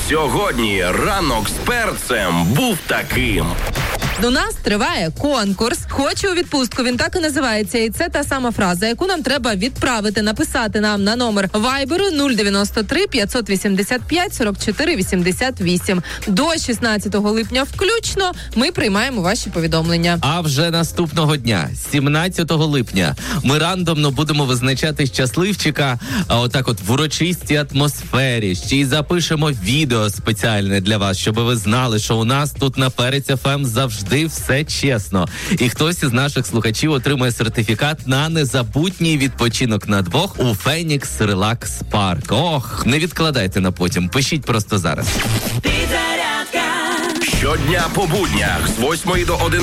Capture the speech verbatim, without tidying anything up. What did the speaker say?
Сьогодні ранок з перцем був таким. У нас триває конкурс «Хочу у відпустку». Він так і називається. І це та сама фраза, яку нам треба відправити, написати нам на номер вайберу нуль дев'яносто три п'ятсот вісімдесят п'ять сорок чотири вісімдесят вісім. До шістнадцятого липня включно ми приймаємо ваші повідомлення. А вже наступного дня, сімнадцятого липня, ми рандомно будемо визначати щасливчика, а отак от в урочистій атмосфері. Ще й запишемо відео спеціальне для вас, щоб ви знали, що у нас тут на Перець еф ем завжди все чесно. І хтось із наших слухачів отримує сертифікат на незабутній відпочинок на двох у Фенікс Релакс Парк. Ох, не відкладайте на потім, пишіть просто зараз. Щодня по буднях з восьмої до одинадцятої